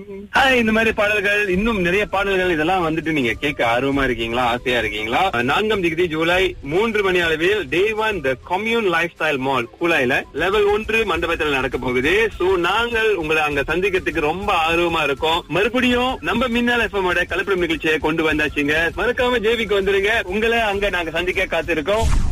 இந்த மாதிரி பாடல்கள், இன்னும் நிறைய பாடல்கள் இதெல்லாம் வந்துட்டு நீங்க கேட்க ஆர்வமா இருக்கீங்களா, ஆசையா இருக்கீங்களா? 4ஆம் தேதி ஜூலை 3 மணி அளவில் டே 1 தி commune life style mall கூலாயில level 1 மண்டபத்தில் நடக்க போகுது. சோ நாங்கள் உங்களை அங்க சந்திக்கிறதுக்கு ரொம்ப ஆர்வமா இருக்கோம். மறுபடியும் நம்ம மின்னல் எஃப்எம் கலப்படம் நிகழ்ச்சியை கொண்டு வந்தாச்சுங்க. மறக்காம ஜேவிக்கு வந்துருங்க. உங்களை அங்க நாங்க சந்திக்க காத்திருக்கோம்.